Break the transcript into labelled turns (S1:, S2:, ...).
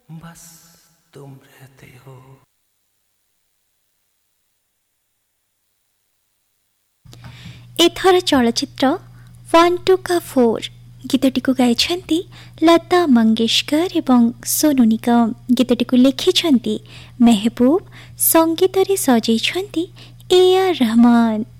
S1: बस तुम रहते हो।
S2: एथर चलचित्र 1 2 का 4 गीतटिକୁ ଗାଇଛନ୍ତି ଲତା ମଙ୍ଗେଶକର ଏବଂ ସୋନୁ ନିଗମ। ଗୀତଟିକୁ ଲେଖିଛନ୍ତି ମେହବୁବ, ସଙ୍ଗୀତରେ ସଜେଇଛନ୍ତି ଏ ଆର୍ ରହମାନ।